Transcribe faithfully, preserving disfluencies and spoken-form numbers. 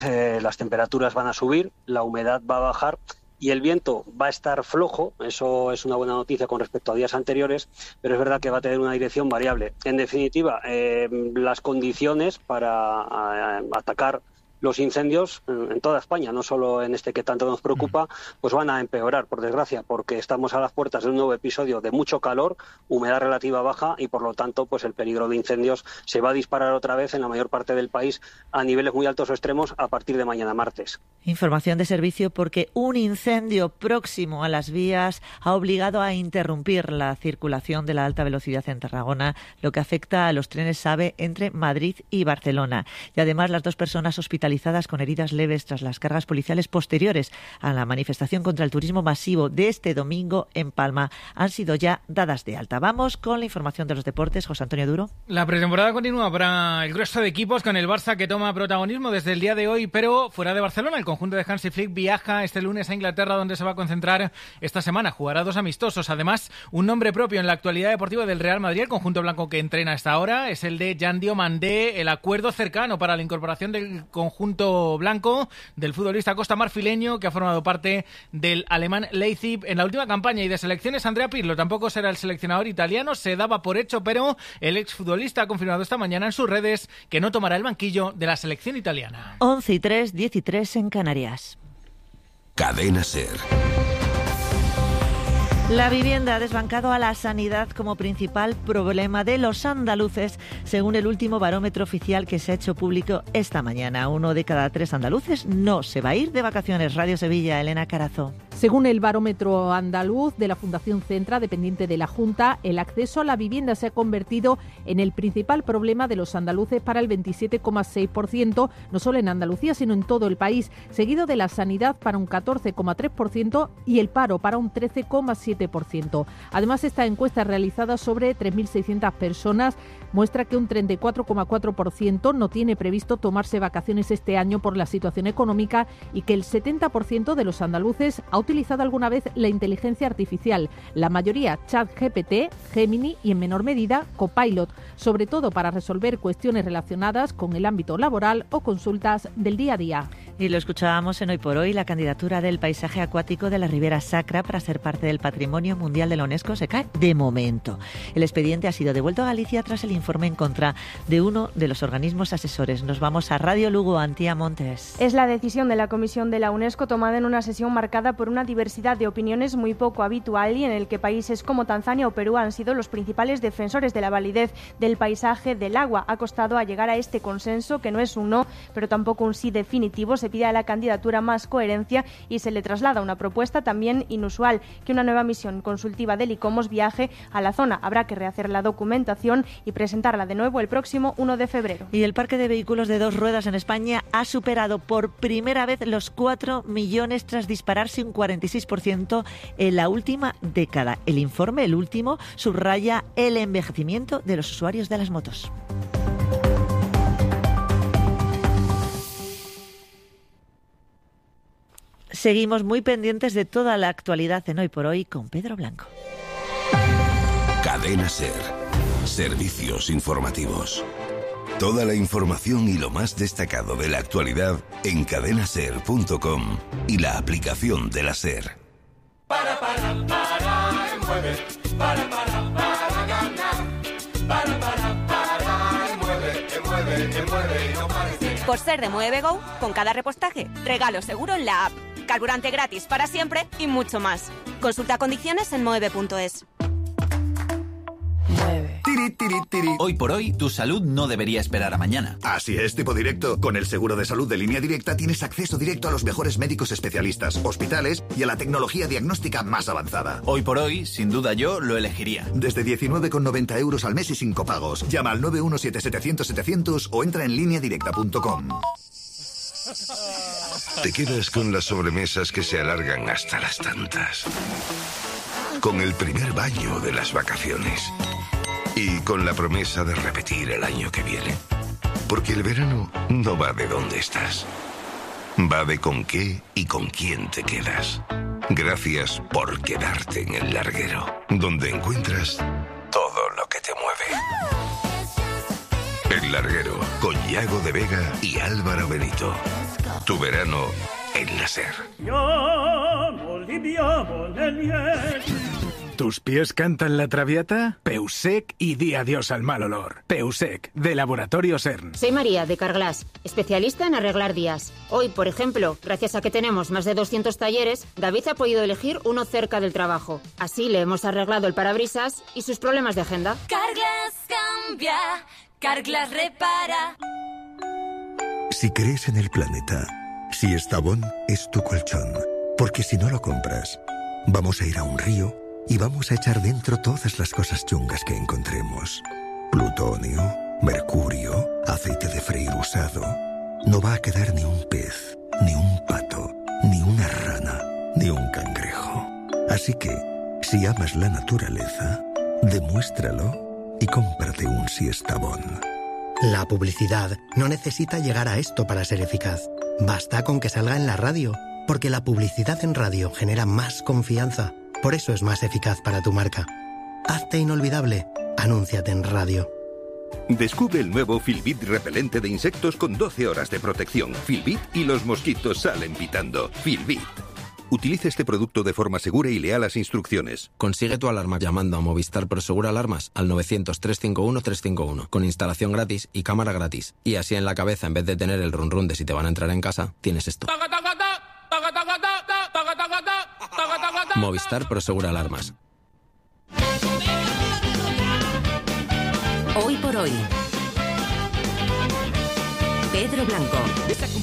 eh, las temperaturas van a subir, la humedad va a bajar y el viento va a estar flojo. Eso es una buena noticia con respecto a días anteriores, pero es verdad que va a tener una dirección variable. En definitiva, eh, las condiciones para eh, atacar los incendios en toda España, no solo en este que tanto nos preocupa, pues van a empeorar, por desgracia, porque estamos a las puertas de un nuevo episodio de mucho calor, humedad relativa baja y, por lo tanto, pues el peligro de incendios se va a disparar otra vez en la mayor parte del país a niveles muy altos o extremos a partir de mañana martes. Información de servicio porque un incendio próximo a las vías ha obligado a interrumpir la circulación de la alta velocidad en Tarragona, lo que afecta a los trenes AVE entre Madrid y Barcelona. Y además las dos personas hospitalizadas con heridas leves tras las cargas policiales posteriores a la manifestación contra el turismo masivo de este domingo en Palma han sido ya dadas de alta. Vamos con la información de los deportes. José Antonio Duro. La pretemporada continúa para el grueso de equipos con el Barça que toma protagonismo desde el día de hoy, pero fuera de Barcelona. El conjunto de Hansi Flick viaja este lunes a Inglaterra, donde se va a concentrar esta semana. Jugará dos amistosos. Además, un nombre propio en la actualidad deportiva del Real Madrid, el conjunto blanco que entrena hasta ahora, es el de Jan Diomandé. El acuerdo cercano para la incorporación del conjunto punto blanco del futbolista costa marfileño que ha formado parte del alemán Leipzig en la última campaña. Y de selecciones, Andrea Pirlo tampoco será el seleccionador italiano, se daba por hecho, pero el exfutbolista ha confirmado esta mañana en sus redes que no tomará el banquillo de la selección italiana. once y tres, diez y tres en Canarias. Cadena SER. La vivienda ha desbancado a la sanidad como principal problema de los andaluces, según el último barómetro oficial que se ha hecho público esta mañana. Uno de cada tres andaluces no se va a ir de vacaciones. Radio Sevilla, Elena Carazo. Según el barómetro andaluz de la Fundación Centra, dependiente de la Junta, el acceso a la vivienda se ha convertido en el principal problema de los andaluces para el veintisiete coma seis por ciento, no solo en Andalucía, sino en todo el país, seguido de la sanidad para un catorce coma tres por ciento y el paro para un trece coma siete por ciento. Además, esta encuesta realizada sobre tres mil seiscientas personas muestra que un treinta y cuatro coma cuatro por ciento no tiene previsto tomarse vacaciones este año por la situación económica y que el setenta por ciento de los andaluces ha utilizado alguna vez la inteligencia artificial, la mayoría ChatGPT, Gemini y en menor medida Copilot, sobre todo para resolver cuestiones relacionadas con el ámbito laboral o consultas del día a día. Y lo escuchábamos en Hoy por Hoy, la candidatura del paisaje acuático de la Ribera Sacra para ser parte del Patrimonio Mundial de la UNESCO se cae de momento. El expediente ha sido devuelto a Galicia tras el informe en contra de uno de los organismos asesores. Nos vamos a Radio Lugo, Antía Montes. Es la decisión de la Comisión de la UNESCO tomada en una sesión marcada por una diversidad de opiniones muy poco habitual y en el que países como Tanzania o Perú han sido los principales defensores de la validez del paisaje del agua. Ha costado a llegar a este consenso, que no es un no, pero tampoco un sí definitivo. Se pide a la candidatura más coherencia y se le traslada una propuesta también inusual, que una nueva misión consultiva del ICOMOS viaje a la zona. Habrá que rehacer la documentación y presentarla de nuevo el próximo uno de febrero. Y el parque de vehículos de dos ruedas en España ha superado por primera vez los cuatro millones tras dispararse un cuarenta y seis por ciento en la última década. El informe, el último, subraya el envejecimiento de los usuarios de las motos. Seguimos muy pendientes de toda la actualidad en Hoy por Hoy con Pedro Blanco. Cadena SER. Servicios informativos. Toda la información y lo más destacado de la actualidad en cadena ser punto com y la aplicación de la SER. Para, para, para, mueve. Para, para, para ganar. Para, para, para, mueve, mueve, mueve y no parece. Por ser de Mueve Go, con cada repostaje, regalo seguro en la app. Carburante gratis para siempre y mucho más. Consulta condiciones en mueve punto es. Tiri, tiri, tiri. Hoy por hoy, tu salud no debería esperar a mañana. Así es, tipo directo. Con el seguro de salud de Línea Directa tienes acceso directo a los mejores médicos especialistas, hospitales y a la tecnología diagnóstica más avanzada. Hoy por hoy, sin duda yo lo elegiría. Desde diecinueve con noventa euros al mes y sin copagos. Llama al nueve uno siete setecientos setecientos o entra en línea directa punto com. Te quedas con las sobremesas que se alargan hasta las tantas. Con el primer baño de las vacaciones. Y con la promesa de repetir el año que viene. Porque el verano no va de dónde estás. Va de con qué y con quién te quedas. Gracias por quedarte en el larguero, donde encuentras todo lo que te mueve. El El Larguero, con Yago de Vega y Álvaro Benito. Tu verano en la SER. ¿Tus pies cantan la traviata? Peusec y di adiós al mal olor. Peusec, de Laboratorio CERN. Soy María, de Carglass, especialista en arreglar días. Hoy, por ejemplo, gracias a que tenemos más de doscientos talleres, David ha podido elegir uno cerca del trabajo. Así le hemos arreglado el parabrisas y sus problemas de agenda. Carglass cambia, Carglass repara. Si crees en el planeta, si Estavón es tu colchón, porque si no lo compras, vamos a ir a un río y vamos a echar dentro todas las cosas chungas que encontremos. Plutonio, mercurio, aceite de freír usado. No va a quedar ni un pez, ni un pato, ni una rana, ni un cangrejo. Así que, si amas la naturaleza, demuéstralo y cómprate un Siestabón. La publicidad no necesita llegar a esto para ser eficaz. Basta con que salga en la radio, porque la publicidad en radio genera más confianza. Por eso es más eficaz para tu marca. Hazte inolvidable. Anúnciate en radio. Descubre el nuevo Filbit repelente de insectos con doce horas de protección. Filbit y los mosquitos salen pitando. Filbit. Utiliza este producto de forma segura y lea las instrucciones. Consigue tu alarma llamando a Movistar Prosegur Alarmas al novecientos, trescientos cincuenta y uno, trescientos cincuenta y uno, con instalación gratis y cámara gratis. Y así en la cabeza, en vez de tener el run run de si te van a entrar en casa, tienes esto. Movistar Prosegur Alarmas. Hoy por hoy, Pedro Blanco.